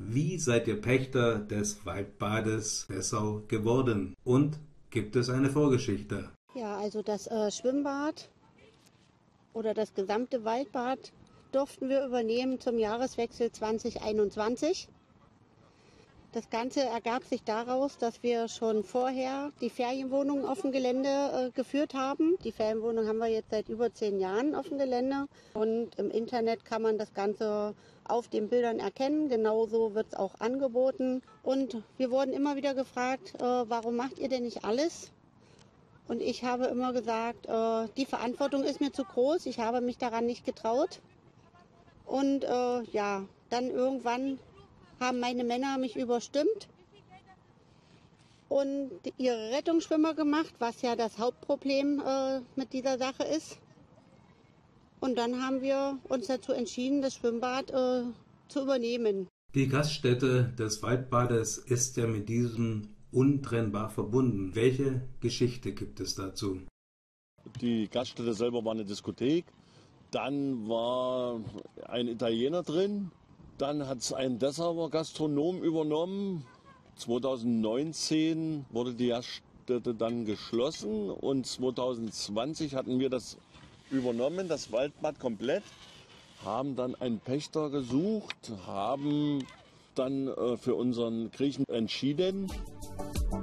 Wie seid ihr Pächter des Waldbades Dessau geworden? Und gibt es eine Vorgeschichte? Ja, also das Schwimmbad oder das gesamte Waldbad durften wir übernehmen zum Jahreswechsel 2021. Das Ganze ergab sich daraus, dass wir schon vorher die Ferienwohnungen auf dem Gelände geführt haben. Die Ferienwohnung haben wir jetzt seit über 10 Jahren auf dem Gelände. Und im Internet kann man das Ganze auf den Bildern erkennen. Genauso wird es auch angeboten. Und wir wurden immer wieder gefragt, warum macht ihr denn nicht alles? Und ich habe immer gesagt, die Verantwortung ist mir zu groß. Ich habe mich daran nicht getraut. Und ja, dann irgendwann haben meine Männer mich überstimmt und ihre Rettungsschwimmer gemacht, was ja das Hauptproblem mit dieser Sache ist. Und dann haben wir uns dazu entschieden, das Schwimmbad zu übernehmen. Die Gaststätte des Waldbades ist ja mit diesem untrennbar verbunden. Welche Geschichte gibt es dazu? Die Gaststätte selber war eine Diskothek. Dann war ein Italiener drin. Dann hat es ein Dessauer Gastronom übernommen. 2019 wurde die Gaststätte dann geschlossen und 2020 hatten wir das übernommen, das Waldbad komplett. Haben dann einen Pächter gesucht, haben dann für unseren Griechen entschieden.